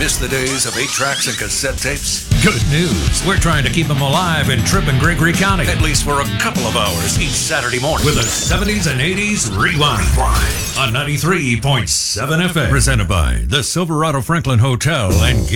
Miss the days of 8-tracks and cassette tapes? Good news. We're trying to keep them alive in Tripp and Gregory County. At least for a couple of hours each Saturday morning. With a 70s and 80s rewind. On 93.7 FM. Presented by the Silverado Franklin Hotel and